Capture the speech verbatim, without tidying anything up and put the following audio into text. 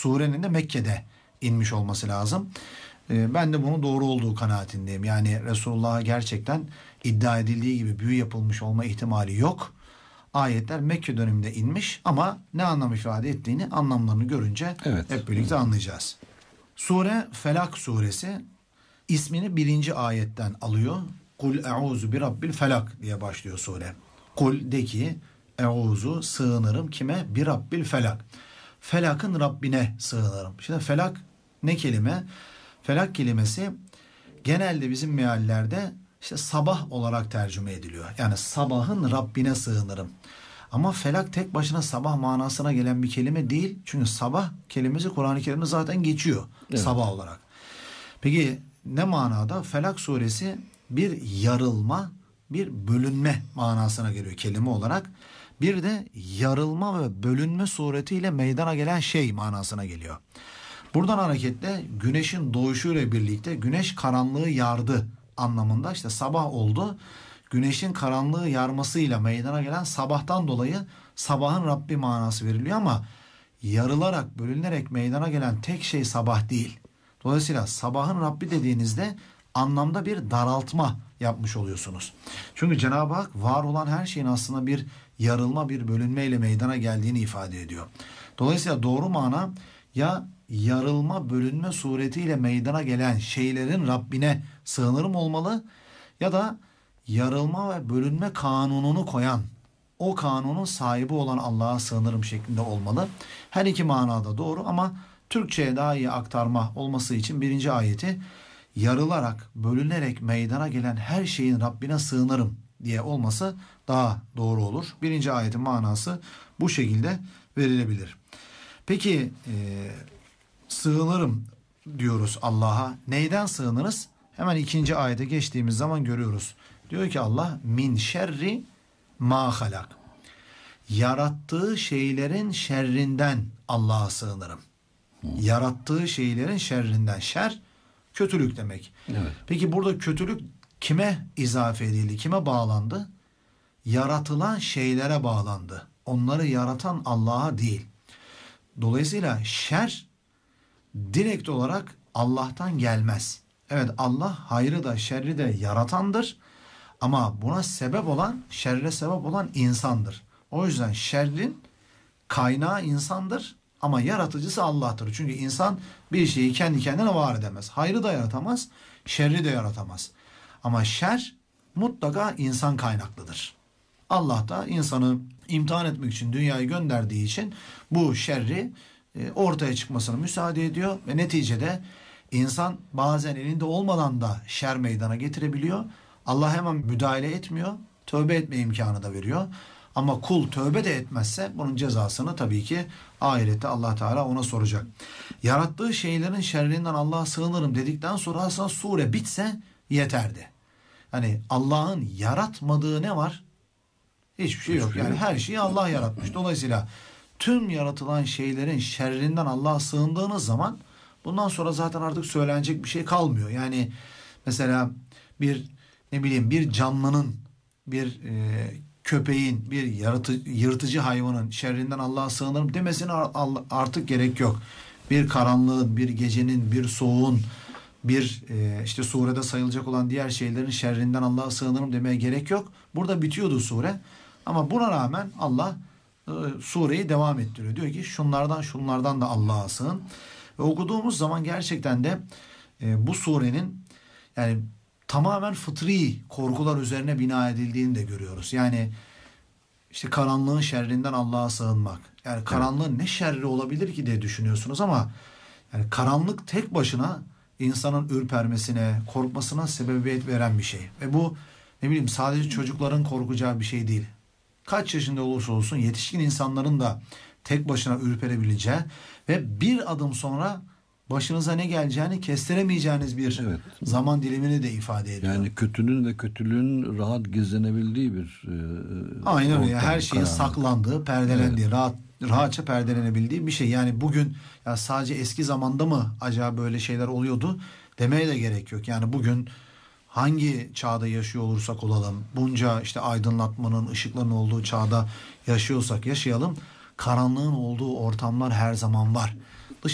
surenin de Mekke'de inmiş olması lazım. E, ben de bunun doğru olduğu kanaatindeyim. Yani Resulullah'a gerçekten iddia edildiği gibi büyü yapılmış olma ihtimali yok. Ayetler Mekke döneminde inmiş ama ne anlam ifade ettiğini, anlamlarını görünce evet. hep birlikte anlayacağız. Sure Felak suresi ismini birinci ayetten alıyor. Kul e'uzu bi rabbil felak diye başlıyor sure. Kul de ki e'uzu sığınırım kime? Bir rabbil felak. Felakın Rabbine sığınırım. Şimdi felak ne kelime? Felak kelimesi genelde bizim meallerde işte sabah olarak tercüme ediliyor. Yani sabahın Rabbine sığınırım. Ama felak tek başına sabah manasına gelen bir kelime değil. Çünkü sabah kelimesi Kur'an-ı Kerim'de zaten geçiyor evet. sabah olarak. Peki ne manada? Felak suresi bir yarılma, bir bölünme manasına geliyor kelime olarak. Bir de yarılma ve bölünme suretiyle meydana gelen şey manasına geliyor. Buradan hareketle güneşin doğuşuyla birlikte güneş karanlığı yardı anlamında, işte sabah oldu. Güneşin karanlığı yarmasıyla meydana gelen sabahtan dolayı sabahın Rabbi manası veriliyor ama yarılarak, bölünerek meydana gelen tek şey sabah değil. Dolayısıyla sabahın Rabbi dediğinizde anlamda bir daraltma yapmış oluyorsunuz. Çünkü Cenab-ı Hak var olan her şeyin aslında bir yarılma, bir bölünmeyle meydana geldiğini ifade ediyor. Dolayısıyla doğru mana ya yarılma, bölünme suretiyle meydana gelen şeylerin Rabbine sığınırım olmalı ya da yarılma ve bölünme kanununu koyan, o kanunun sahibi olan Allah'a sığınırım şeklinde olmalı. Her iki manada doğru ama Türkçe'ye daha iyi aktarma olması için birinci ayeti yarılarak, bölünerek meydana gelen her şeyin Rabbine sığınırım diye olması daha doğru olur. Birinci ayetin manası bu şekilde verilebilir. Peki e, sığınırım diyoruz Allah'a. Neyden sığınırız? Hemen ikinci ayete geçtiğimiz zaman görüyoruz. Diyor ki Allah min şerri ma halak. Yarattığı şeylerin şerrinden Allah'a sığınırım. Yarattığı şeylerin şerrinden. Şer kötülük demek. Evet. Peki burada kötülük kime izafe edildi? Kime bağlandı? Yaratılan şeylere bağlandı. Onları yaratan Allah'a değil. Dolayısıyla şer direkt olarak Allah'tan gelmez. Evet, Allah hayrı da şerri de yaratandır. Ama buna sebep olan, şerre sebep olan insandır. O yüzden şerrin kaynağı insandır ama yaratıcısı Allah'tır. Çünkü insan bir şeyi kendi kendine var edemez. Hayrı da yaratamaz, şerri de yaratamaz. Ama şer mutlaka insan kaynaklıdır. Allah da insanı imtihan etmek için dünyayı gönderdiği için bu şerri ortaya çıkmasına müsaade ediyor ve neticede insan bazen elinde olmadan da şer meydana getirebiliyor. Allah hemen müdahale etmiyor. Tövbe etme imkanı da veriyor. Ama kul tövbe de etmezse bunun cezasını tabii ki ahirette Allah Teala ona soracak. Yarattığı şeylerin şerrinden Allah'a sığınırım dedikten sonra aslında sure bitse yeterdi. Yani Allah'ın yaratmadığı ne var? Hiçbir şey yok. Yani her şeyi Allah yaratmış. Dolayısıyla tüm yaratılan şeylerin şerrinden Allah'a sığındığınız zaman bundan sonra zaten artık söylenecek bir şey kalmıyor. Yani mesela bir ne bileyim bir canlının, bir e, köpeğin, bir yaratı, yırtıcı hayvanın şerrinden Allah'a sığınırım demesine artık gerek yok. Bir karanlığın, bir gecenin, bir soğuğun, bir e, işte surede sayılacak olan diğer şeylerin şerrinden Allah'a sığınırım demeye gerek yok. Burada bitiyordu sure. Ama buna rağmen Allah e, sureyi devam ettiriyor. Diyor ki şunlardan şunlardan da Allah'a sığın. Ve okuduğumuz zaman gerçekten de e, bu surenin yani tamamen fıtri korkular üzerine bina edildiğini de görüyoruz. Yani işte karanlığın şerrinden Allah'a sığınmak. Yani karanlığın evet. ne şerri olabilir ki diye düşünüyorsunuz ama yani karanlık tek başına insanın ürpermesine, korkmasına sebebiyet veren bir şey. Ve bu ne bileyim sadece çocukların korkacağı bir şey değil. Kaç yaşında olursa olsun yetişkin insanların da tek başına ürperebileceği ve bir adım sonra başınıza ne geleceğini kestiremeyeceğiniz bir evet. zaman dilimini de ifade ediyor. Yani kötünün ve kötülüğün rahat gizlenebildiği bir e, aynen öyle. Her şeyin karanlık. saklandığı, perdelendiği, evet. rahat rahatça perdelenebildiği bir şey. Yani bugün ya sadece eski zamanda mı acaba böyle şeyler oluyordu demeye de gerek yok. Yani bugün hangi çağda yaşıyor olursak olalım, bunca işte aydınlatmanın, ışıkların olduğu çağda yaşıyorsak yaşayalım, karanlığın olduğu ortamlar her zaman var.